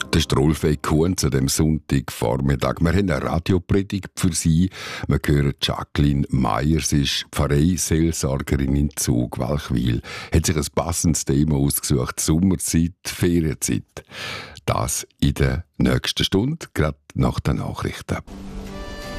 Der Strolfeg Kuhn zu dem Sonntagvormittag. Wir haben eine Radiopredigt für Sie. Wir hören Jacqueline Meyer, sie ist Pfarreiseelsorgerin in Zug, Walchwil. Hat sich ein passendes Thema ausgesucht: Sommerzeit, Ferienzeit. Das in der nächsten Stunde, gerade nach den Nachrichten.